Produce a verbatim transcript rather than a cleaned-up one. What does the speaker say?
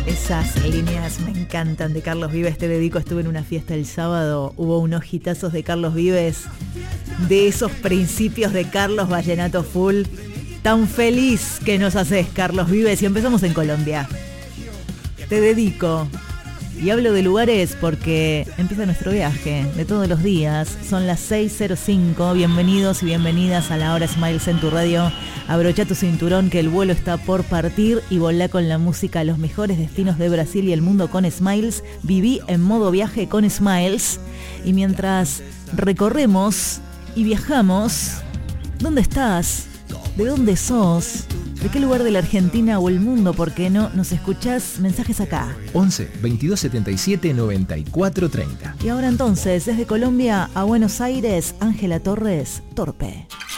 Esas líneas me encantan de Carlos Vives, te dedico. Estuve en una fiesta el sábado, hubo unos hitazos de Carlos Vives, de esos principios de Carlos Vallenato Full. Tan feliz que nos haces, Carlos Vives. Y empezamos en Colombia. Te dedico. Y hablo de lugares porque empieza nuestro viaje de todos los días. Son las seis cero cinco. Bienvenidos y bienvenidas a la Hora Smiles en tu radio. Abrocha tu cinturón que el vuelo está por partir y volá con la música a los mejores destinos de Brasil y el mundo con Smiles. Viví en modo viaje con Smiles. Y mientras recorremos y viajamos, ¿dónde estás? ¿De dónde sos? ¿De qué lugar de la Argentina o el mundo? ¿Por qué no nos escuchás? Mensajes acá. once, veintidós setenta y siete, noventa y cuatro treinta. Y ahora entonces, desde Colombia a Buenos Aires, Ángela Torres, Torpe.